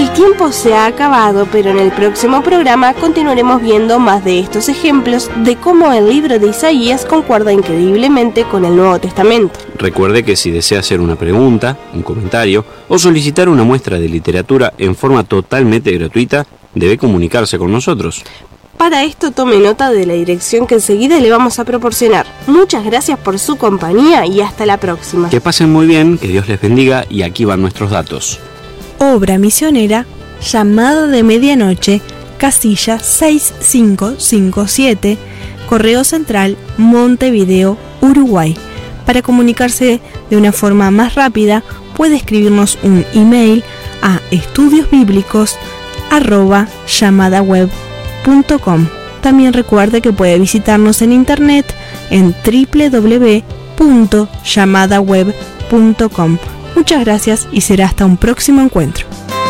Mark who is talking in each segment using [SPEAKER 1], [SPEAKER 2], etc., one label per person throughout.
[SPEAKER 1] El tiempo se ha acabado, pero en el próximo programa continuaremos viendo más de estos ejemplos de cómo el libro de Isaías concuerda increíblemente con el Nuevo Testamento.
[SPEAKER 2] Recuerde que si desea hacer una pregunta, un comentario o solicitar una muestra de literatura en forma totalmente gratuita, debe comunicarse con nosotros.
[SPEAKER 1] Para esto tome nota de la dirección que enseguida le vamos a proporcionar. Muchas gracias por su compañía y hasta la próxima.
[SPEAKER 2] Que pasen muy bien, que Dios les bendiga y aquí van nuestros datos.
[SPEAKER 3] Obra misionera, Llamado de Medianoche, casilla 6557, Correo Central, Montevideo, Uruguay. Para comunicarse de una forma más rápida, puede escribirnos un email a estudiosbiblicos@llamadaweb.com. También recuerde que puede visitarnos en internet en www.llamadaweb.com. Muchas gracias y será hasta un próximo encuentro.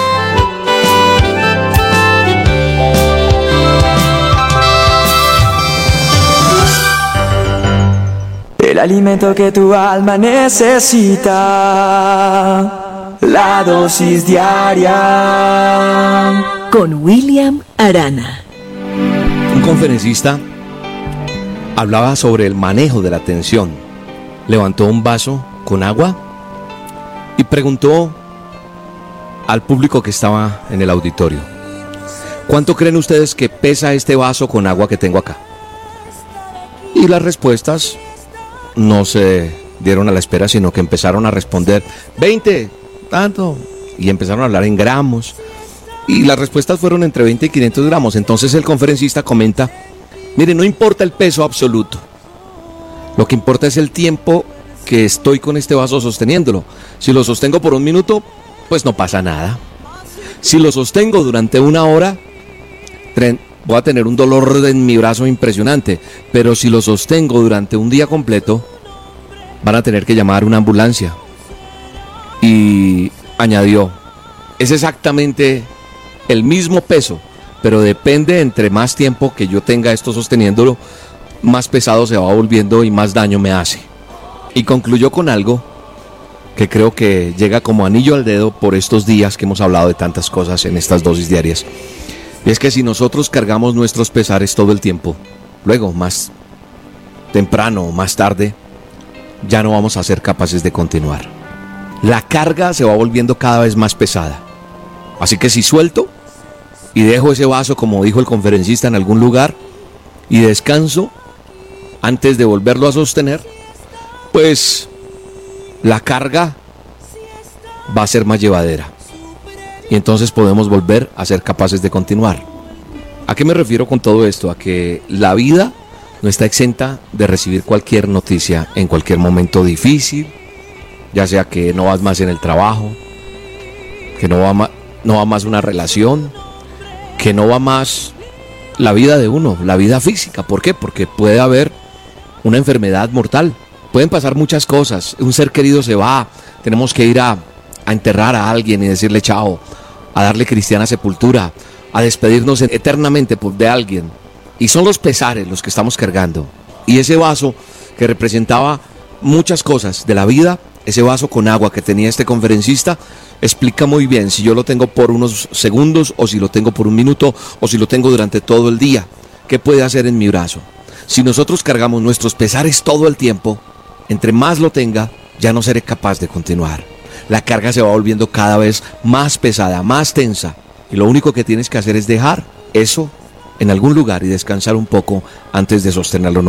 [SPEAKER 4] El alimento que tu alma necesita, la dosis diaria.
[SPEAKER 5] Con William Arana.
[SPEAKER 6] Un conferencista hablaba sobre el manejo de la tensión. Levantó un vaso con agua y preguntó al público que estaba en el auditorio: ¿cuánto creen ustedes que pesa este vaso con agua que tengo acá? Y las respuestas no se dieron a la espera, sino que empezaron a responder 20, tanto, y empezaron a hablar en gramos, y las respuestas fueron entre 20 y 500 gramos. Entonces el conferencista comenta: mire, no importa el peso absoluto, lo que importa es el tiempo que estoy con este vaso sosteniéndolo. Si lo sostengo por un minuto, pues no pasa nada. Si lo sostengo durante una hora, voy a tener un dolor en mi brazo impresionante. Pero si lo sostengo durante un día completo, van a tener que llamar una ambulancia. Y añadió: es exactamente el mismo peso, pero depende, entre más tiempo que yo tenga esto sosteniéndolo, más pesado se va volviendo y más daño me hace. Y concluyó con algo que creo que llega como anillo al dedo por estos días que hemos hablado de tantas cosas en estas dosis diarias. Y es que si nosotros cargamos nuestros pesares todo el tiempo, luego más temprano o más tarde, ya no vamos a ser capaces de continuar. La carga se va volviendo cada vez más pesada. Así que si suelto y dejo ese vaso, como dijo el conferencista, en algún lugar, y descanso antes de volverlo a sostener, pues la carga va a ser más llevadera. Y entonces podemos volver a ser capaces de continuar. ¿A qué me refiero con todo esto? A que la vida no está exenta de recibir cualquier noticia en cualquier momento difícil, ya sea que no vas más en el trabajo, que no va más una relación, que no va más la vida de uno, la vida física. ¿Por qué? Porque puede haber una enfermedad mortal. Pueden pasar muchas cosas. Un ser querido se va, tenemos que ir a enterrar a alguien y decirle chao, a darle cristiana sepultura, a despedirnos eternamente de alguien. Y son los pesares los que estamos cargando. Y ese vaso que representaba muchas cosas de la vida, ese vaso con agua que tenía este conferencista, explica muy bien si yo lo tengo por unos segundos, o si lo tengo por un minuto, o si lo tengo durante todo el día. ¿Qué puede hacer en mi brazo? Si nosotros cargamos nuestros pesares todo el tiempo, entre más lo tenga, ya no seré capaz de continuar. La carga se va volviendo cada vez más pesada, más tensa. Y lo único que tienes que hacer es dejar eso en algún lugar y descansar un poco antes de sostenerlo.